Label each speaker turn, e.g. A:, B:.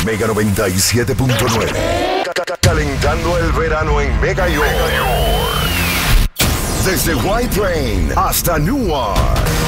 A: Mega 97.9. Calentando el verano en Mega York. Desde White Plain hasta Newark.